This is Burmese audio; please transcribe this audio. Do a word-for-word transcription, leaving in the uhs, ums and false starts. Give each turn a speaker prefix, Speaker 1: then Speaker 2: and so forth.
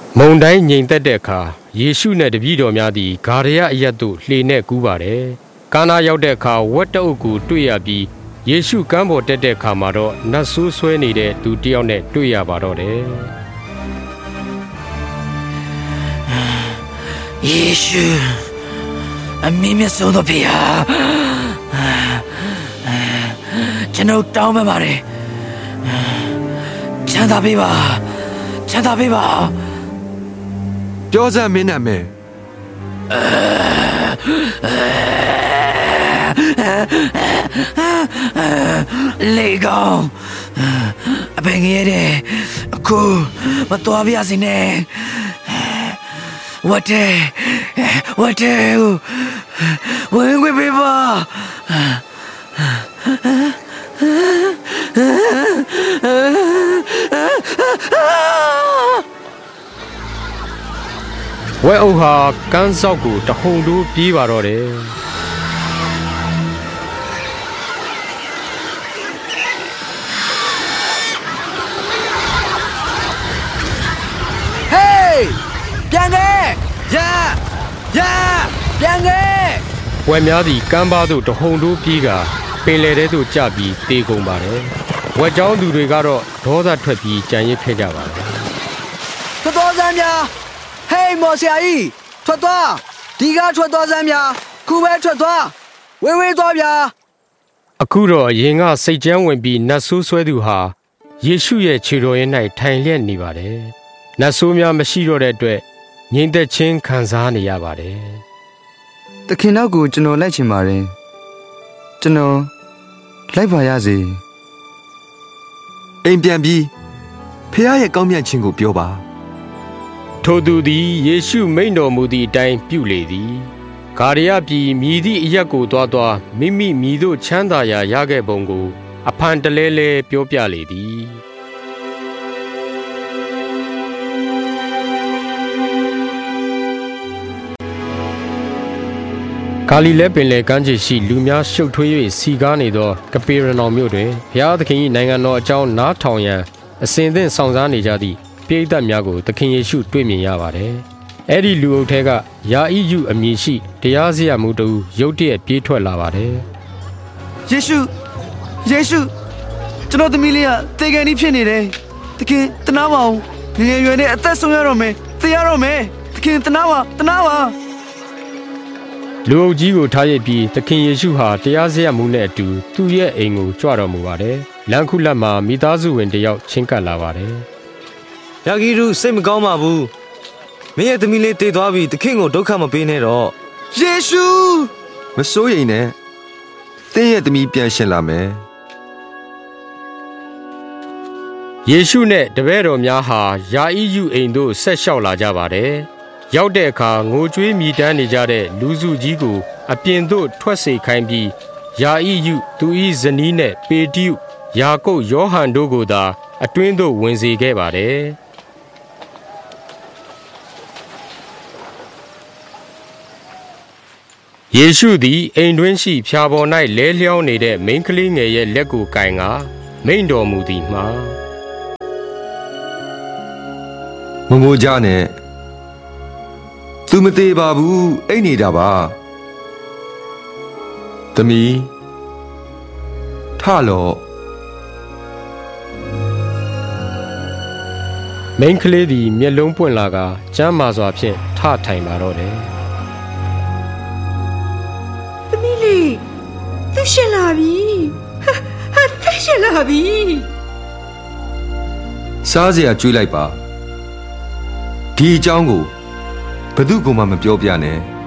Speaker 1: မုန်တိုင်းငြိမ်သက်တဲ့အခါယေရှုနဲ့တပည့်တော်များသည်ဂါရယအရပ်သို့လှေနဲ့ကူးပါတယ်။ကာနာရောက်တဲ့အခါဝက်တအုပ်ကိုတွေ့ရပြီးယေရှုကမ်းပေါ်တက်တဲ့အခါမှာတော့နတ်ဆိုးဆွဲနေတဲ့သူတစ်ယောက်နဲ့တွေ့ရပါတော့တယ်
Speaker 2: ။ယေရှုအမင်းမြတ်ဆုံးသောဖေဟာကျွန်တော်တောင်းပန်ပါတယ်ချမ်းသာပေးပါချမ်းသာပေးပါ
Speaker 3: ပြောစမ်းမင်းနာမည်
Speaker 2: လေကောင်အပင်ကြီးတဲ့အခုမတော်ပြစီနဲ့ဝတ်တယ်ဝတ်တယ်ဝင်ခွေပေးပါ
Speaker 1: ဝဲအုပ်ဟာကန်းဆောက်ကိုတဟုန်တိုးပြေးပါတော့တယ်
Speaker 2: ဟေးပြန်ခဲ့ရရပြန်ခဲ့
Speaker 1: ဝဲများသည်ကမ်းပါသို့တဟုန်တိုးပြေးကပင်လယ်ထဲသို့ကျပြီးတေးကုန်ပါတယ်ဝက်ကြောင်းသူတွေကတော့ဒေါသထွက်ပြီးကြံရစ်ခဲ့ကြပါတယ်
Speaker 2: ထွက်တော်စမ်းများဟေးမော်ဆရာကြီးထွက်သွားဒီကထွက်သွားစမ်းများခုပဲထွက်သွားဝေးဝေးသွားဗျာ
Speaker 1: အခုတော့ရင်ကစိတ်ကြမ်းဝင်ပြီးနတ်ဆိုးဆွဲသူဟာယေရှုရဲ့ခြေတော်ရင်း၌ထိုင်လျက်နေပါတယ်နတ်ဆိုးများမရှိတော့တဲ့အတွက်ငြိမ်သက်ခြင်းခံစားနေရပါတယ်
Speaker 3: သခင်နောက်ကိုကျွန်တော်လိုက်ချင်ပါတယ်ကျွန်တော်လိုက်ပါရစေအိမ်ပြန်ပြီးဖခင်ရဲ့ကောင်းမြတ်ခြင်းကိုပြောပါ
Speaker 1: ထိုသူသည်ယေရှုမိန့်တော်မူသည့်အတိုင်းပြုလေသည်ဂါရယပြည်မြည်သည့်အရက်ကိုသွားသွားမိမိမြည်သို့ချမ်းသာရာရခဲ့ပုံကိုအဖန်တလဲလဲပြောပြလေသည်ဂါလိလဲပင်လယ်ကမ်းခြေရှိလူများရှုပ်ထွေး၍စီကားနေသောကပေရနောင်မြို့တွင်ဘုရားသခင်၏နိုင်ငံတော်အကြောင်းနားထောင်ရန်အစဉ်သင့်ဆောင်စားနေကြသည့်ပရိသတ်များကိုသခင်ယေရှုတွေ့မြင်ရပါတယ်။အဲ့ဒီလူအုပ်ထဲကယာဣယုအမည်ရှိတရားစရာမှုတူရုတ်တရက်ပြေးထွက်လာပါတယ်
Speaker 3: ။ယေရှုယေရှုကျွန်တော်သမီးလေးကသေကန်ကြီးဖြစ်နေတယ်။သခင်တနာပါဦးငယ်ငယ်ရွယ်နဲ့အသက်ဆုံးရတော့မယ်။သေရတော့မယ်။သခင်တနာပါတနာပါ
Speaker 1: လူအုပ်ကြီးကိုထားရပြီးသခင်ယေရှုဟာတရားစရာမှုနဲ့အတူသူ့ရဲ့အိမ်ကိုကြွတော်မူပါတယ်။လမ်းခုလက်မှာမိသားစုဝင်တယောက်ချင်းကပ်လာပါတယ်
Speaker 4: ။ယာဂီရုစိတ်မကောင်းပါဘူး။မင်းရဲ့သမီးလေးတည်သွားပြီသခင်ကိုဒုက္ခမပေးနဲ့တော့
Speaker 3: ။ယေရှုမစိုးရိမ်နဲ့။သင်ရဲ့သမီးပြန်ရှင်လာမယ်
Speaker 1: ။ယေရှုနဲ့တပည့်တော်များဟာယာဣယုအိမ်သို့ဆက်လျှောက်လာကြပါတယ်။ရောက်တဲ့အခါငိုကြွေးမြည်တမ်းနေကြတဲ့လူစုကြီးကိုအပြင်သို့ထွက်စေခိုင်းပြီးယာဣယုသူ၏ဇနီးနဲ့ပေတရုယာကုပ်ယောဟန်တို့ကိုသာအတွင်းသို့ဝင်စေခဲ့ပါတယ်ယေရှုသည်အိမ်တွင်းရှိဖြာပေါ်၌လဲလျောင်းနေတဲ့မိန်းကလေးငယ်ရဲ့လက်ကိုကင်ကမိန့်တော်မူသည်မှာ
Speaker 3: မငိုကြနဲ့သူမသေးပါဘူးအိတ်နေတာပါသမီးထလော့
Speaker 1: မိန်းကလေးသည်မျက်လုံးပွင့်လာကကျမ်းမာစွာဖြင့်ထထိုင်ပါတော့တယ်
Speaker 5: သမီးလေးသူရှင်လာပြီဟာဟာသူရှင်လာပြီ
Speaker 3: စားစရာကျွေးလိုက်ပါဒီအကြောင်းကိုဘယ်သူမှမပြောပြနဲ့